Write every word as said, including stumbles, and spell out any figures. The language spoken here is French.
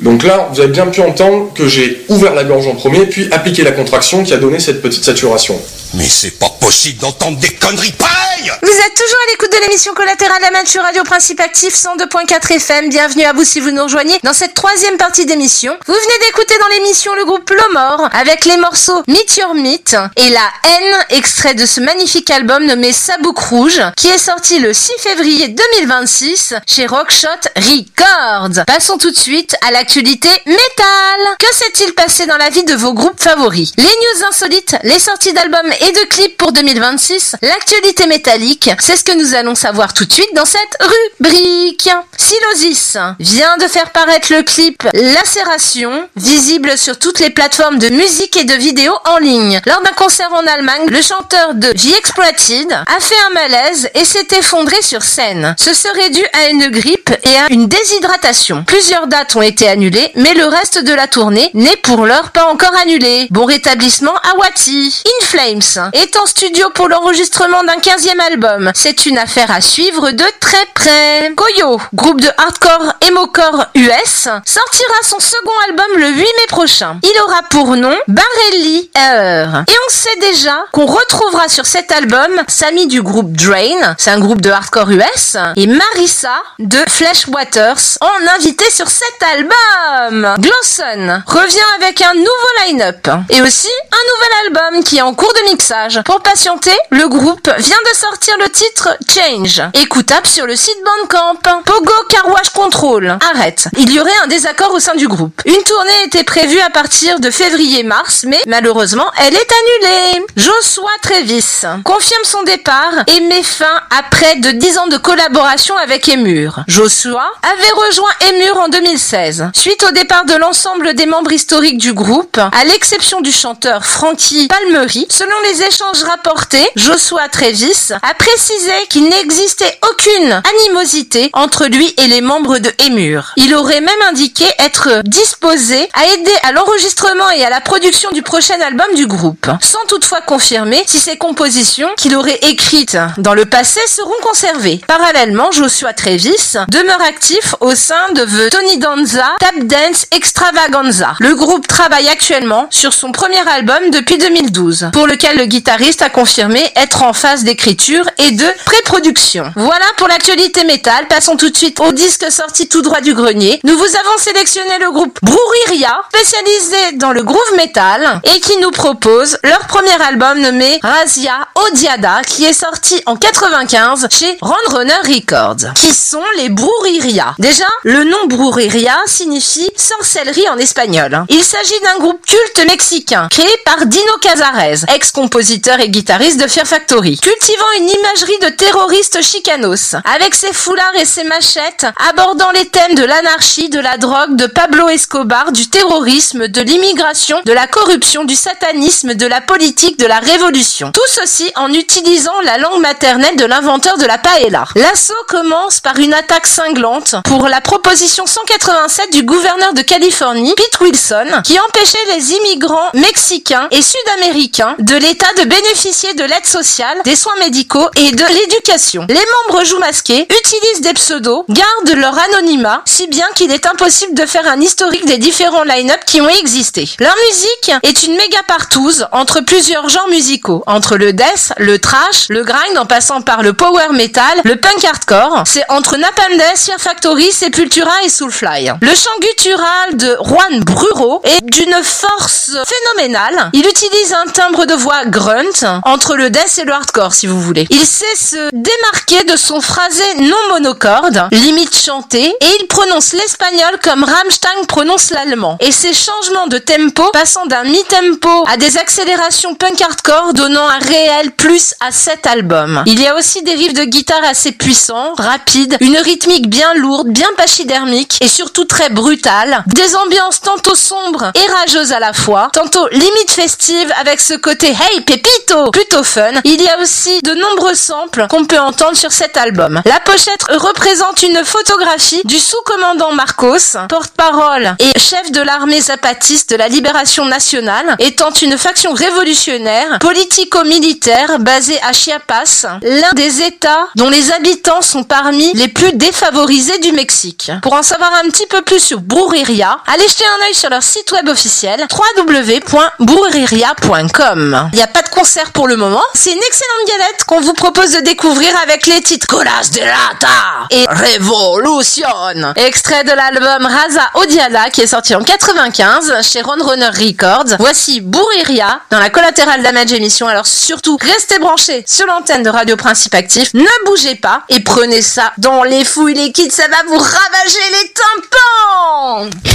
Donc là, vous avez bien pu entendre que j'ai ouvert la gorge en premier, puis appliqué la contraction qui a donné cette petite saturation. Mais c'est pas possible d'entendre des conneries pareilles! Vous êtes toujours à l'écoute de l'émission Collatérale Amateur Radio Principe Actif cent deux virgule quatre F M. Bienvenue à vous si vous nous rejoignez dans cette troisième partie d'émission. Vous venez d'écouter dans l'émission le groupe Lomor avec les morceaux Meet Your Meat et La Haine, extrait de ce magnifique album nommé Sabouk Rouge qui est sorti le six février deux mille vingt-six chez Rockshot Records. Passons tout de suite à l'actualité métal. Que s'est-il passé dans la vie de vos groupes favoris? Les news insolites, les sorties d'albums et de clips pour deux mille vingt-six, l'actualité métallique, c'est ce que nous allons savoir tout de suite dans cette rubrique. Sylosis vient de faire paraître le clip Lacération, visible sur toutes les plateformes de musique et de vidéos en ligne. Lors d'un concert en Allemagne, le chanteur de The Exploited a fait un malaise et s'est effondré sur scène. Ce serait dû à une grippe et à une déshydratation. Plusieurs dates ont été annulées, mais le reste de la tournée n'est pour l'heure pas encore annulé. Bon rétablissement à Wati. In Flames est en studio pour l'enregistrement d'un quinzième album. C'est une affaire à suivre de très près. Koyo, groupe de hardcore emocore U S, sortira son second album le huit mai prochain. Il aura pour nom Barely Air. Et on sait déjà qu'on retrouvera sur cet album Samy du groupe Drain, c'est un groupe de hardcore U S, et Marissa de Fleshwaters en invité sur cet album. Glosson revient avec un nouveau line-up et aussi un nouvel album qui est en cours de mixage. Pour patienter, le groupe vient de sortir le titre Change, écoutable sur le site Bandcamp. Pogo Car Wash Control arrête. Il y aurait un désaccord au sein du groupe. Une tournée était prévue à partir de février-mars, mais malheureusement, elle est annulée. Joshua Travis confirme son départ et met fin à près de dix ans de collaboration avec Emmure. Joshua avait rejoint Emmure en deux mille seize. Suite au départ de l'ensemble des membres historiques du groupe, à l'exception du chanteur Frankie Palmery, selon les échanges rapportés, Joshua Travis a précisé qu'il n'existait aucune animosité entre lui et les membres de Emmure. Il aurait même indiqué être disposé à aider à l'enregistrement et à la production du prochain album du groupe, sans toutefois confirmer si ces compositions qu'il aurait écrites dans le passé seront conservées. Parallèlement, Joshua Travis demeure actif au sein de The Tony Danza Tap Dance Extravaganza. Le groupe travaille actuellement sur son premier album depuis deux mille douze, pour lequel le guitariste a confirmé être en phase d'écriture et de pré-production. Voilà pour l'actualité métal. Passons tout de suite au disque sorti tout droit du grenier. Nous vous avons sélectionné le groupe Bruriria, spécialisé dans le groove metal, et qui nous propose leur premier album nommé Razia Odiada, qui est sorti en quatre-vingt-quinze chez Roadrunner Records. Qui sont les Bruriria? Déjà, le nom Bruriria signifie sorcellerie en espagnol. Il s'agit d'un groupe culte mexicain, créé par Dino Cazares, ex-compositeur et guitariste de Fear Factory, cultivant une imagerie de terroriste chicanos, avec ses foulards et ses machettes, abordant les thèmes de l'anarchie, de la drogue, de Pablo Escobar, du terrorisme, de l'immigration, de la corruption, du satanisme, de la politique, de la révolution. Tout ceci en utilisant la langue maternelle de l'inventeur de la paella. L'assaut commence par une attaque cinglante pour la proposition cent quatre-vingt-sept du gouverneur de Californie, Pete Wilson, qui empêchait les immigrants mexicains et sud-américains de l'État de bénéficier de l'aide sociale, des soins médicaux et de l'éducation. Les membres jouent masqués, utilisent des pseudos, gardent leur anonymat, si bien qu'il est impossible de faire un historique des différents line-up qui ont existé. Leur musique est une méga partouze entre plusieurs genres musicaux, entre le death, le trash, le grind en passant par le power metal, le punk hardcore. C'est entre Napalm Death, Fear Factory, Sepultura et Soulfly. Le chant guttural de Juan Bruro est d'une force phénoménale. Il utilise un timbre de voix grunt entre le death et le hardcore, si vous voulez. Il sait se démarquer de son phrasé non monocorde, limite chanté, et il prononce l'espagnol comme Rammstein prononce l'allemand. Et ses changements de tempo, passant d'un mi-tempo à des accélérations punk hardcore, donnant un réel plus à cet album. Il y a aussi des riffs de guitare assez puissants, rapides, une rythmique bien lourde, bien pachydermique et surtout très brutale, des ambiances tantôt sombres et rageuses à la fois, tantôt limite festives avec ce côté Hey Pepito, plutôt fun. Il y a aussi de nombreux samples qu'on peut entendre sur cet album. La pochette représente une photographie du sous-commandant Marcos, porte-parole et chef de l'armée zapatiste de la libération nationale, étant une faction révolutionnaire, politico-militaire basée à Chiapas, l'un des États dont les habitants sont parmi les plus défavorisés du Mexique. Pour en savoir un petit peu plus sur Brujeria, allez jeter un œil sur leur site web officiel w w w point brujeria point com. Il n'y a pas de concert pour le moment, c'est une excellente galette qu'on vous propose de découvrir avec les titres Colas de Rata et Revolution, extrait de l'album Raza Odiala qui est sorti en quatre-vingt-quinze chez Roadrunner Records. Voici Brujeria dans la Collateral Damage émission, alors surtout restez branchés sur l'antenne de Radio Principe Actif, ne bougez pas et prenez ça dans les fouilles les kids, ça va vous ravager les tympans.